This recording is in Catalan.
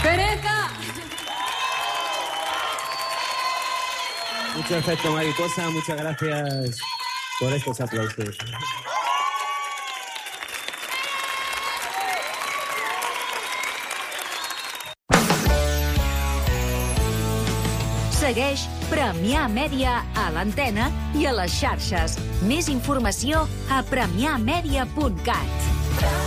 Pereza. Mucho efecto mariposa, muchas gracias por estos aplausos. Segueix Premià Mèdia a l'antena i a les xarxes. Més informació a premiamèdia.cat.